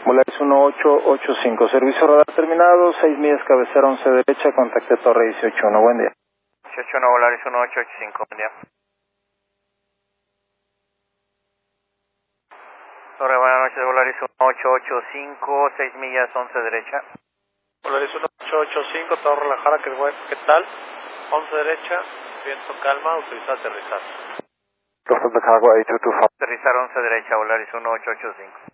Volaris 1885, servicio radar terminado, 6 millas cabecera 11 derecha, contacte Torre 181, buen día. 181 Volaris 1885, buen día. Torre, buenas noches, Volaris 1885, 6 millas 11 derecha. Volaris 1885, Torre Guadalajara, ¿qué tal? 11 derecha, viento calma, autoriza aterrizar. Aterrizar 11 derecha, Volaris 1885.